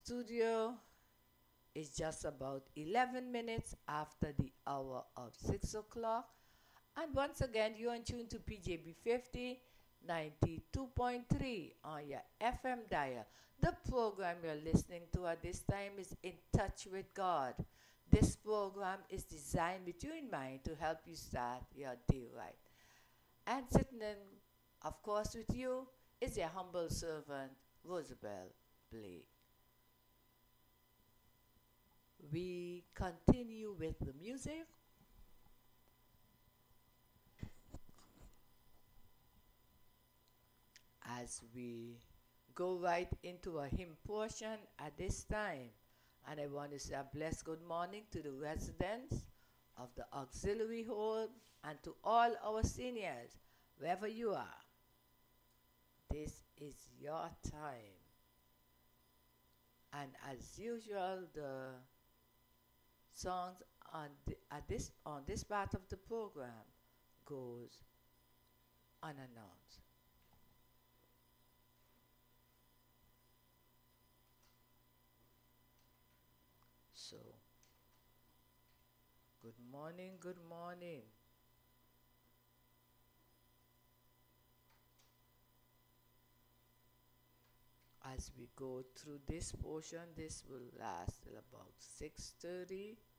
studio is just about 11 minutes after the hour of 6 o'clock. And once again, you're in tune to PJB 50 92.3 on your FM dial. The program you're listening to at this time is In Touch with God. This program is designed with you in mind to help you start your day right. And sitting in, of course, with you is your humble servant, Rosabelle Blake. We continue with the music as we go right into a hymn portion at this time. And I want to say a blessed good morning to the residents of the auxiliary hall and to all our seniors, wherever you are. This is your time. And as usual, the songs on this part of the program goes unannounced. So, good morning, good morning. As we go through this portion, this will last till about 6:30.